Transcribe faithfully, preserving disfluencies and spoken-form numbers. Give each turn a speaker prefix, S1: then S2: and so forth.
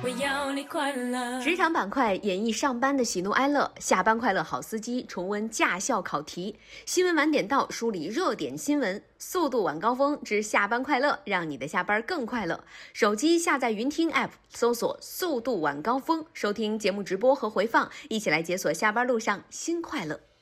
S1: 我要你快乐。
S2: 职场板块演绎上班的喜怒哀乐，下班快乐好司机重温驾校考题，新闻晚点到梳理热点新闻，速度晚高峰之下班快乐，让你的下班更快乐。手机下载云听 app， 搜索速度晚高峰，收听节目直播和回放，一起来解锁下班路上新快乐。